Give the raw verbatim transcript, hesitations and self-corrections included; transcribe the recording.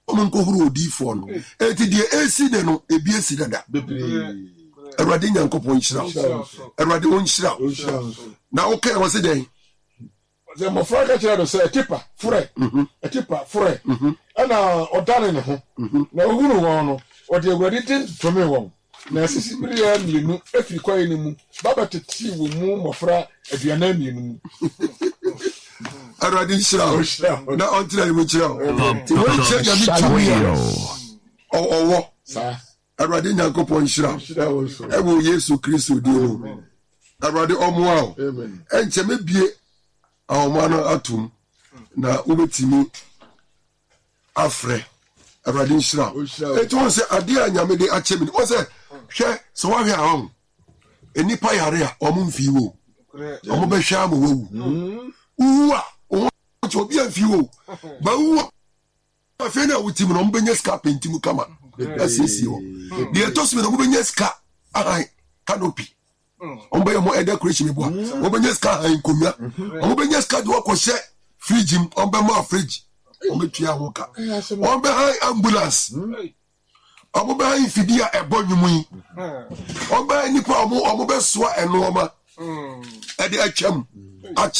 omunko huru odifo no enti de esi de no ebi esi dada Erade Nyankopon nhyira Erade onhyira na okay wo se den ze mo fra ka kira do se tipa fure tipa fure ana odane ne ho na ohuru won no o de Erade tin to me won na sisi bria mienu afiri kwae ni mu baba teti wo mu mofra aduana mienu mu Erade nhyira na ontira ni mo nhyira ti wo nhyira mi tuya o owo sa Erade Nyankopon nhyira ewo Yesu Kristo di o Erade omoa o enche mebie awomano atum na ubetimi afre Erade nhyira eti won se ade anyame de achemi won se hwe so wa hwe ahon enipa yare a omo mfiwo omo be hwe am wawu uwa o cho bi amfiwo ba uwa afi na wutim no mbenye ska pentimu kama asisi wo de to sme no mbenye ska ahai canopy ombe mo e decoration me boa ombenye ska ahai komia ombenye ska de wakɔhye fridge ombe ma fridge ombe tua ho ka ombe hai ambulance ombe hai fidia ebo nwumu yi ombe nipa omo omo be soa eno oma e de atwam